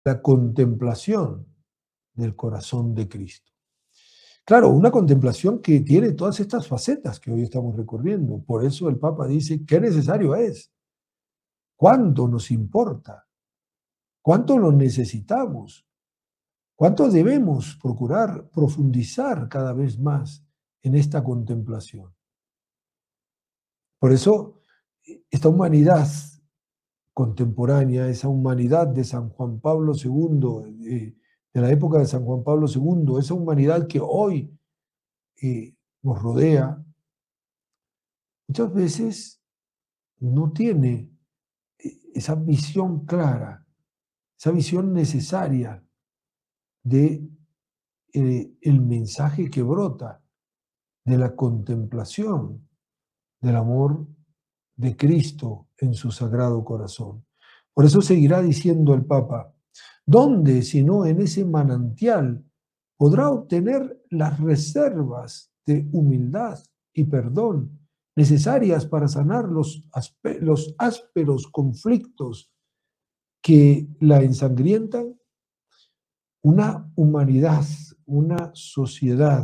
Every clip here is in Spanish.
la contemplación del corazón de Cristo. Claro, una contemplación que tiene todas estas facetas que hoy estamos recorriendo. Por eso el Papa dice, qué necesario es, cuánto nos importa, cuánto lo necesitamos, cuánto debemos procurar profundizar cada vez más en esta contemplación. Por eso, esta humanidad contemporánea, esa humanidad de San Juan Pablo II, de la época de San Juan Pablo II, esa humanidad que hoy nos rodea, muchas veces no tiene esa visión clara, esa visión necesaria de el mensaje que brota de la contemplación del amor de Cristo en su sagrado corazón. Por eso seguirá diciendo el Papa, ¿dónde, sino en ese manantial, podrá obtener las reservas de humildad y perdón necesarias para sanar los ásperos conflictos que la ensangrientan? Una humanidad, una sociedad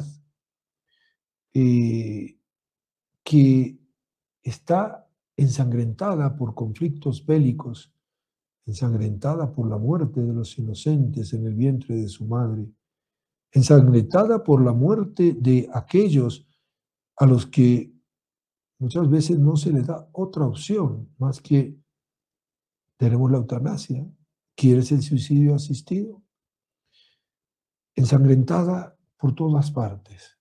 que está ensangrentada por conflictos bélicos, ensangrentada por la muerte de los inocentes en el vientre de su madre, ensangrentada por la muerte de aquellos a los que muchas veces no se les da otra opción más que tenemos la eutanasia, ¿quieres el suicidio asistido? Ensangrentada por todas partes.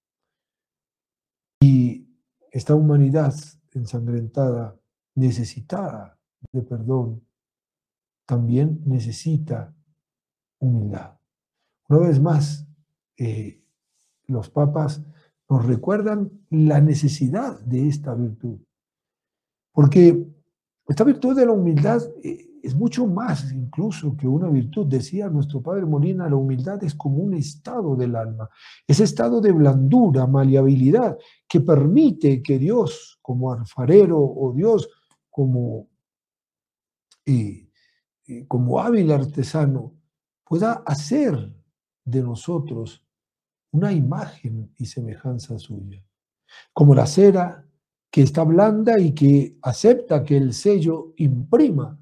Y esta humanidad ensangrentada, necesitada de perdón, también necesita humildad. Una vez más, los papas nos recuerdan la necesidad de esta virtud, porque esta virtud de la humildad es mucho más incluso que una virtud. Decía nuestro padre Molina, la humildad es como un estado del alma, ese estado de blandura, maleabilidad, que permite que Dios como alfarero o Dios como hábil artesano, pueda hacer de nosotros una imagen y semejanza suya. Como la cera que está blanda y que acepta que el sello imprima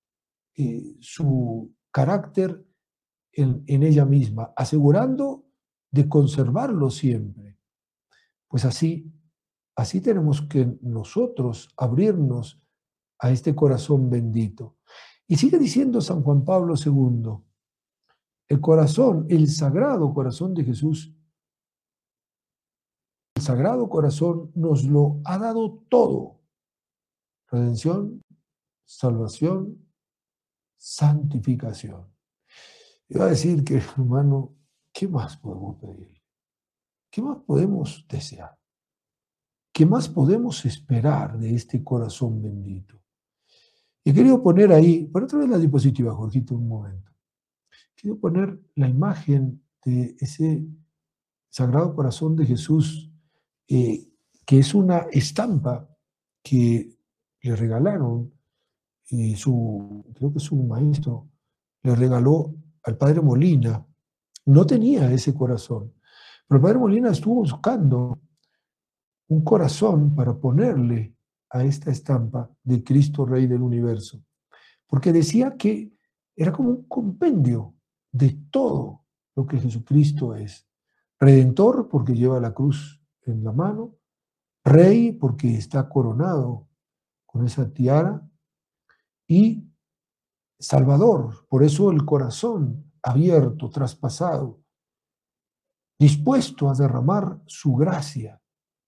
su carácter en ella misma, asegurando de conservarlo siempre. Pues así tenemos que nosotros abrirnos a este corazón bendito. Y sigue diciendo San Juan Pablo II, el corazón, el sagrado corazón de Jesús, el sagrado corazón nos lo ha dado todo: redención, salvación, santificación. Iba a decir que, hermano, ¿qué más podemos pedir? ¿Qué más podemos desear? ¿Qué más podemos esperar de este corazón bendito? Y he querido poner ahí, por otra vez la diapositiva, Jorgito, un momento. Quiero poner la imagen de ese Sagrado Corazón de Jesús, que es una estampa que le regalaron, creo que su maestro le regaló al padre Molina. No tenía ese corazón, pero el padre Molina estuvo buscando un corazón para ponerle a esta estampa de Cristo Rey del Universo, porque decía que era como un compendio de todo lo que Jesucristo es. Redentor, porque lleva la cruz en la mano; Rey, porque está coronado con esa tiara; y Salvador, por eso el corazón abierto, traspasado, dispuesto a derramar su gracia.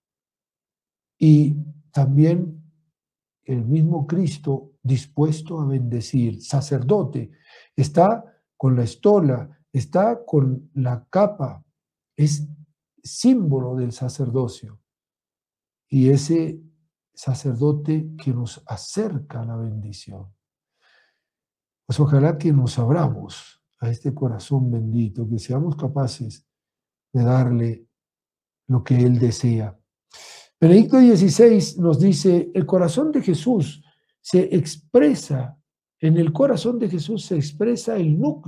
Y también el mismo Cristo dispuesto a bendecir. Sacerdote, está con la estola, está con la capa, es símbolo del sacerdocio. Y ese sacerdote que nos acerca a la bendición. Pues ojalá que nos abramos a este corazón bendito, que seamos capaces de darle lo que Él desea. Benedicto XVI nos dice, el corazón de Jesús se expresa En el corazón de Jesús se expresa el núcleo